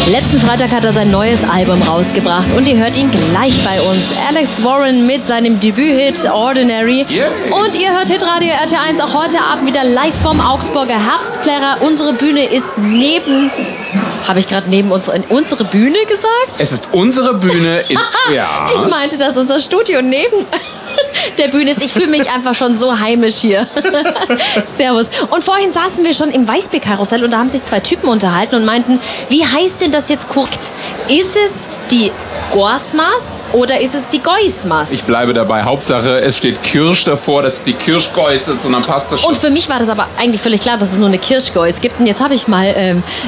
Letzten Freitag hat er sein neues Album rausgebracht und ihr hört ihn gleich bei uns. Alex Warren mit seinem Debüthit Ordinary. Und ihr hört Hitradio RT1 auch heute Abend wieder live vom Augsburger Herbstplärrer. Unsere Bühne ist neben... Habe ich gerade neben unsere Bühne gesagt? Es ist unsere Bühne. Ja. Ich meinte, dass unser Studio neben der Bühne ist. Ich fühle mich einfach schon so heimisch hier. Servus. Und vorhin saßen wir schon im Weißbier-Karussell und da haben sich zwei Typen unterhalten und meinten, wie heißt denn das jetzt kurz? Ist es die Gorsmas oder ist es die Geusmas? Ich bleibe dabei. Hauptsache, es steht Kirsch davor, das ist die Kirschgeuse, und dann passt das schon. Und für mich war das aber eigentlich völlig klar, dass es nur eine Kirschgeus gibt. Und jetzt habe ich mal